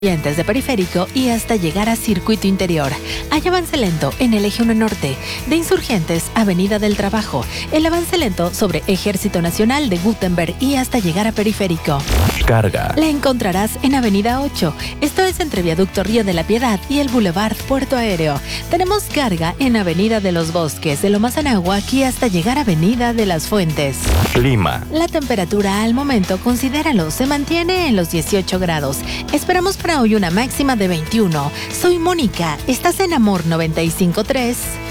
Dientes de Periférico y hasta llegar a Circuito Interior. Hay avance lento en el Eje 1 Norte, de Insurgentes, Avenida del Trabajo. El avance lento sobre Ejército Nacional de Gutenberg y hasta llegar a Periférico. Carga. La encontrarás en Avenida 8. Esto es entre Viaducto Río de la Piedad y el Boulevard Puerto Aéreo. Tenemos carga en Avenida de los Bosques, de Lomas Anáhuac y hasta llegar a Avenida de las Fuentes. Clima. La temperatura al momento, considéralo, se mantiene en los 18 grados. Esperamos para hoy una máxima de 21. Soy Mónica, estás en Amor 95.3.